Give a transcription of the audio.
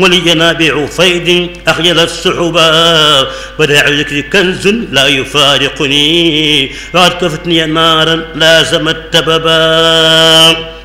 ولي نابع فيض أخجل السحبا وداع ذكر كنز لا يفارقني وقد كفتني نارا لازم التببا